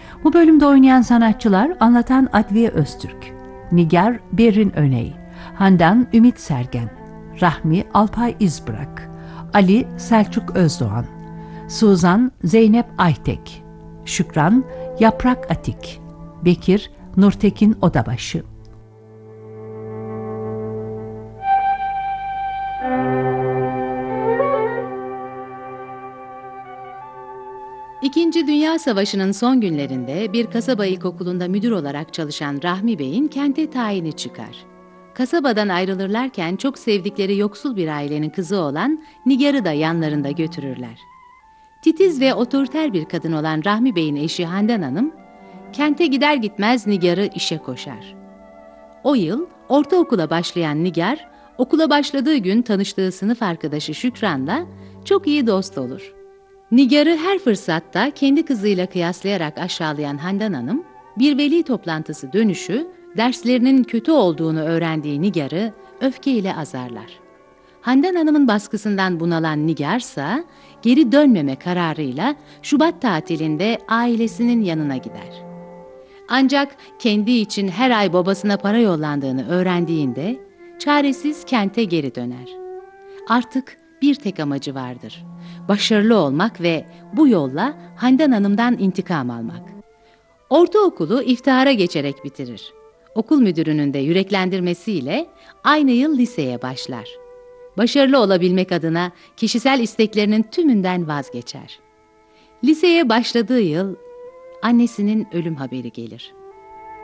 Bu bölümde oynayan sanatçılar anlatan Adviye Öztürk, Nigar Berrin Öney, Handan Ümit Sergen, Rahmi Alpay İzbırak, Ali Selçuk Özdoğan, Suzan Zeynep Aytek, Şükran Yaprak Atik, Bekir Nurtekin Odabaşı. İkinci Dünya Savaşı'nın son günlerinde bir kasaba ilkokulunda müdür olarak çalışan Rahmi Bey'in kente tayini çıkar. Kasabadan ayrılırlarken çok sevdikleri yoksul bir ailenin kızı olan Nigar'ı da yanlarında götürürler. Titiz ve otoriter bir kadın olan Rahmi Bey'in eşi Handan Hanım, kente gider gitmez Nigar'ı işe koşar. O yıl ortaokula başlayan Nigar, okula başladığı gün tanıştığı sınıf arkadaşı Şükran'la çok iyi dost olur. Nigar'ı her fırsatta kendi kızıyla kıyaslayarak aşağılayan Handan Hanım, bir veli toplantısı dönüşü derslerinin kötü olduğunu öğrendiği Nigar'ı öfkeyle azarlar. Handan Hanım'ın baskısından bunalan Nigar ise geri dönmeme kararıyla Şubat tatilinde ailesinin yanına gider. Ancak kendi için her ay babasına para yollandığını öğrendiğinde çaresiz kente geri döner. Artık bir tek amacı vardır: başarılı olmak ve bu yolla Handan Hanım'dan intikam almak. Ortaokulu iftihara geçerek bitirir. Okul müdürünün de yüreklendirmesiyle aynı yıl liseye başlar. Başarılı olabilmek adına kişisel isteklerinin tümünden vazgeçer. Liseye başladığı yıl annesinin ölüm haberi gelir.